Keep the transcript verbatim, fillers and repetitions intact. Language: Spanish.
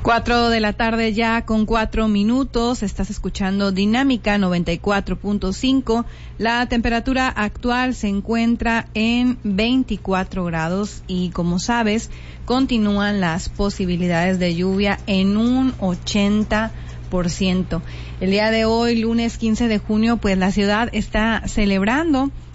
Cuatro de la tarde ya con cuatro minutos, estás escuchando Dinámica noventa y cuatro punto cinco. La temperatura actual se encuentra en veinticuatro grados y, como sabes, continúan las posibilidades de lluvia en un ochenta por ciento. El día de hoy, lunes quince de junio, pues la ciudad está celebrando